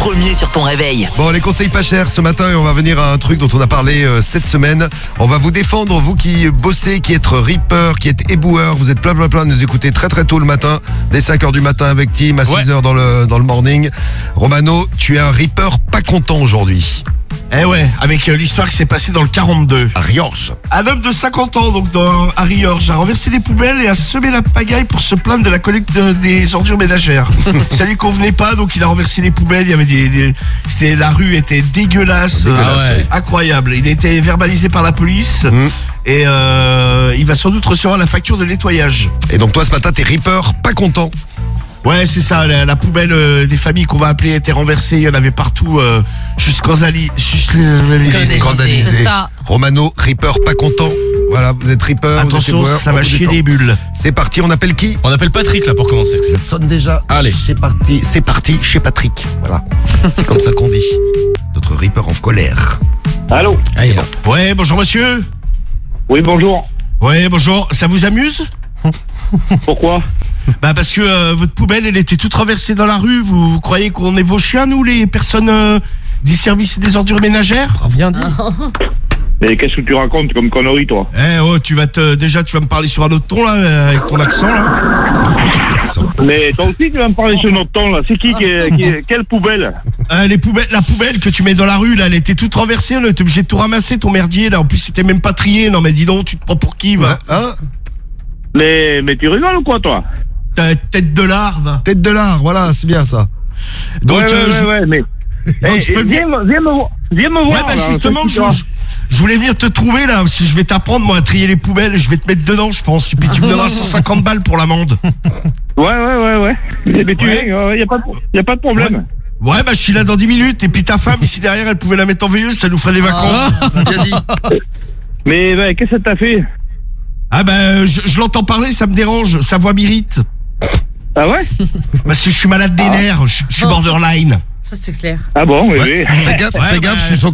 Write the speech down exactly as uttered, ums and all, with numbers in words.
premier sur ton réveil. Bon, les conseils pas chers ce matin et on va venir à un truc dont on a parlé euh, cette semaine. On va vous défendre, vous qui bossez, qui êtes reaper, qui êtes éboueur. Vous êtes plein plein plein de nous écouter très très tôt le matin, dès cinq heures du matin avec Tim, à six heures dans le, dans le morning. Romano, tu es un reaper pas content aujourd'hui. Eh ouais, avec euh, l'histoire qui s'est passée dans le quarante-deux. À Riorges. Un homme de cinquante ans, donc dans, à Riorges, a renversé les poubelles et a semé la pagaille pour se plaindre de la collecte de- des ordures ménagères. Ça lui convenait pas, donc il a renversé les poubelles. Il y avait des, des- c'était la rue était dégueulasse, Dégueulasse, euh, oui. incroyable. Il a été verbalisé par la police Mmh. et euh, il va sans doute recevoir la facture de nettoyage. Et donc toi ce matin, t'es reaper pas content. Ouais, c'est ça. La, la poubelle euh, des familles qu'on va appeler était renversée. Il y en avait partout, euh, jusqu'en Zali. Scandalisé. Scandalisé. C'est ça. Romano, reaper pas content. Voilà, vous êtes reaper. vous êtes Attention, éboueur, ça on va vous chier détend. les bulles. C'est parti, on appelle qui? On appelle Patrick là pour commencer. Ça sonne déjà. Allez. C'est parti, c'est parti chez Patrick. Voilà. C'est comme ça qu'on dit. Notre reaper en colère. Allô? Allez, bon. Ouais, bonjour monsieur. Oui, bonjour. Ouais, bonjour. Ça vous amuse? Pourquoi? Bah parce que euh, votre poubelle, elle était toute renversée dans la rue. Vous, vous croyez qu'on est vos chiens, nous, les personnes euh, du service des ordures ménagères? Reviens dit. Mais qu'est-ce que tu racontes comme connerie, toi? Eh oh, tu vas te déjà, tu vas me parler sur un autre ton là, euh, avec ton accent là. Mais toi aussi, tu vas me parler sur notre ton, là. C'est qui, qui, qui- quelle poubelle? Euh, les poubelles, la poubelle que tu mets dans la rue là, elle était toute renversée. On était obligé de tout ramasser, ton merdier là. En plus, c'était même pas trié. Non mais dis donc, tu te prends pour qui, va? Hein? Mais, mais tu rigoles ou quoi, toi? Ta tête de larve. Tête de lard, voilà, c'est bien ça. Donc, ouais, euh, ouais, je- ouais, ouais, mais... Donc, Eh, je peux viens, me- viens me voir. Viens me Ouais, voir. bah là, justement, on je, s'expliquera. je- je voulais venir te trouver là, si je vais t'apprendre moi à trier les poubelles, je vais te mettre dedans, je pense. Et puis tu me donneras cent cinquante balles pour l'amende. Ouais, ouais, ouais, ouais. Eh ben, tu Ouais. viens, il y a pas de, y a pas de problème. Ouais, bah je suis là dans dix minutes. Et puis ta femme, si derrière elle pouvait la mettre en veilleuse, ça nous ferait des vacances. On a bien dit. Mais, ben, qu'est-ce que t'as fait? Ah bah je, je l'entends parler, ça me dérange, sa voix m'irrite. Ah ouais? Parce que je suis malade des nerfs, je, je suis borderline. Ça, c'est clair. Ah bon, oui, Ouais. oui. Fais gaffe, Ouais, fais gaffe, bah, je suis son